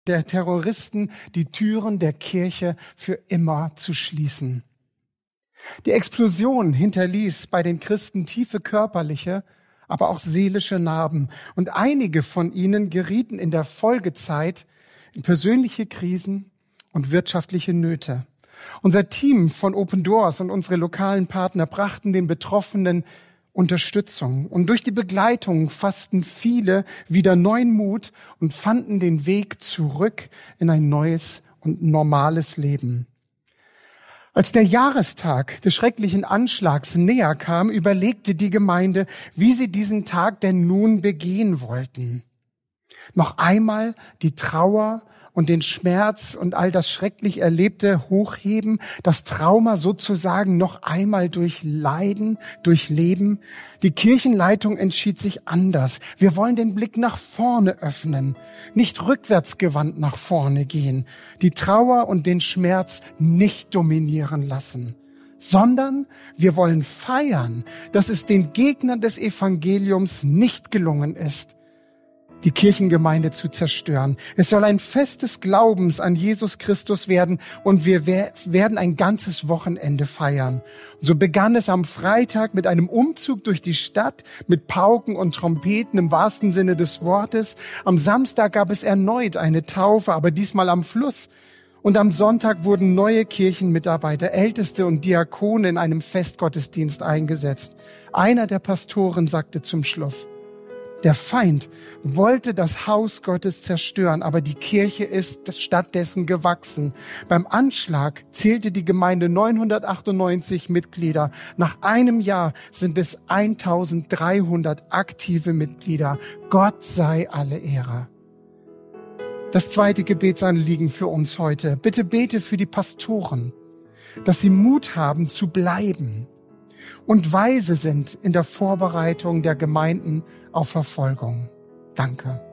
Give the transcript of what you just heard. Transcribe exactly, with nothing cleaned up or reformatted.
der Terroristen, die Türen der Kirche für immer zu schließen. Die Explosion hinterließ bei den Christen tiefe körperliche, aber auch seelische Narben. Und einige von ihnen gerieten in der Folgezeit in persönliche Krisen und wirtschaftliche Nöte. Unser Team von Open Doors und unsere lokalen Partner brachten den Betroffenen Unterstützung. Und durch die Begleitung fassten viele wieder neuen Mut und fanden den Weg zurück in ein neues und normales Leben. Als der Jahrestag des schrecklichen Anschlags näher kam, überlegte die Gemeinde, wie sie diesen Tag denn nun begehen wollten. Noch einmal die Trauer und den Schmerz und all das schrecklich Erlebte hochheben, das Trauma sozusagen noch einmal durchleiden, durchleben. Die Kirchenleitung entschied sich anders. Wir wollen den Blick nach vorne öffnen, nicht rückwärtsgewandt nach vorne gehen, die Trauer und den Schmerz nicht dominieren lassen, sondern wir wollen feiern, dass es den Gegnern des Evangeliums nicht gelungen ist, die Kirchengemeinde zu zerstören. Es soll ein Fest des Glaubens an Jesus Christus werden und wir werden ein ganzes Wochenende feiern. So begann es am Freitag mit einem Umzug durch die Stadt, mit Pauken und Trompeten im wahrsten Sinne des Wortes. Am Samstag gab es erneut eine Taufe, aber diesmal am Fluss. Und am Sonntag wurden neue Kirchenmitarbeiter, Älteste und Diakone in einem Festgottesdienst eingesetzt. Einer der Pastoren sagte zum Schluss: Der Feind wollte das Haus Gottes zerstören, aber die Kirche ist stattdessen gewachsen. Beim Anschlag zählte die Gemeinde neunhundertachtundneunzig Mitglieder. Nach einem Jahr sind es eintausenddreihundert aktive Mitglieder. Gott sei alle Ehre. Das zweite Gebetsanliegen für uns heute. Bitte bete für die Pastoren, dass sie Mut haben zu bleiben und weise sind in der Vorbereitung der Gemeinden auf Verfolgung. Danke.